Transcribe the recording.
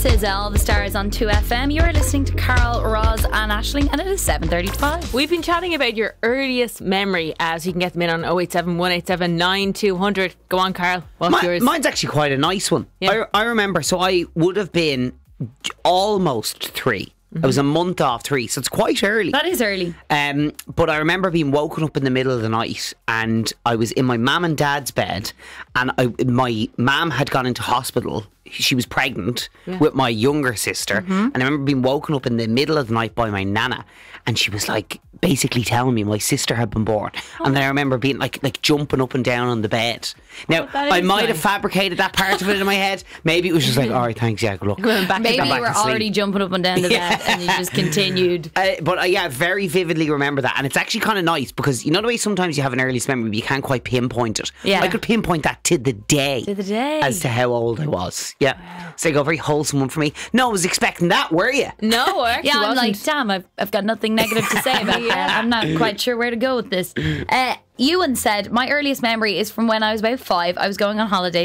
SZA, All the Stars on 2FM. You are listening to Carl, Roz and Aisling, and it is 7:35. We've been chatting about your earliest memory, as you can get them in on 087 187 9200. Go on, Carl. What's yours? Mine's actually quite a nice one. Yeah. I remember, so I would have been almost 3. I was a month off 3, so it's quite early. That is early. But I remember being woken up in the middle of the night, and I was in my mum and dad's bed, and my mum had gone into hospital. She was pregnant with my younger sister, and I remember being woken up in the middle of the night by my nana, and she was like basically telling me my sister had been born. And then I remember being like jumping up and down on the bed. Now I might have fabricated that part of it in my head. Maybe it was just like, all right, thanks, yeah, good luck. Maybe you were already jumping up and down the bed and you just continued. But yeah, very vividly remember that. And it's actually kind of nice because you know the way sometimes you have an earliest memory but you can't quite pinpoint it. Yeah. I could pinpoint that to the day. As to how old I was. Yeah. Wow. So a very wholesome one for me. No, I was expecting that, were you? No, I actually I'm wasn't. like, damn, I've got nothing negative to say about that. I'm not quite sure where to go with this. Ewan said, my earliest memory is from when I was about 5. I was going on holiday